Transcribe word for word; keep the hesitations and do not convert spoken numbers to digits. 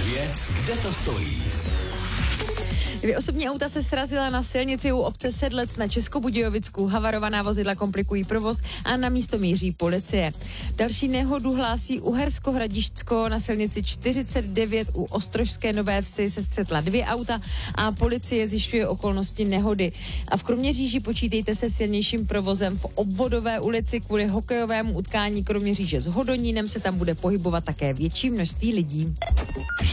Prahově, kde to stojí. Dvě osobní auta se srazila na silnici u obce Sedlec na Českobudějovicku. Havarovaná vozidla komplikují provoz a na místo míří policie. Další nehodu hlásí Uhersko Hradišťsko. Na silnici čtyřicet devět u Ostrožské Nové Vsi se střetla dvě auta a policie zjišťuje okolnosti nehody. A v Kroměříži počítejte se silnějším provozem v Obvodové ulici kvůli hokejovému utkání Kroměříže s Hodonínem se tam bude pohybovat také větší množství lidí.